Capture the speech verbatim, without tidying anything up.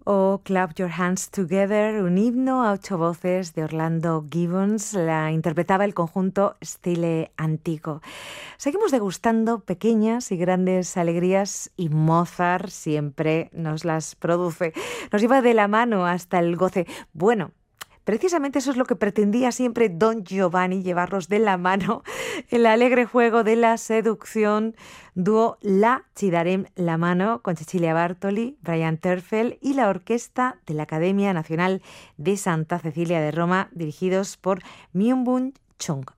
o Clap Your Hands Together, un himno a ocho voces de Orlando Gibbons, la interpretaba el conjunto Stile Antico. Seguimos degustando pequeñas y grandes alegrías y Mozart siempre nos las produce. Nos lleva de la mano hasta el goce. Bueno, precisamente eso es lo que pretendía siempre Don Giovanni, llevarlos de la mano. El alegre juego de la seducción, dúo La Ci darem la mano con Cecilia Bartoli, Brian Terfel y la orquesta de la Academia Nacional de Santa Cecilia de Roma, dirigidos por Myung-Bun Chung.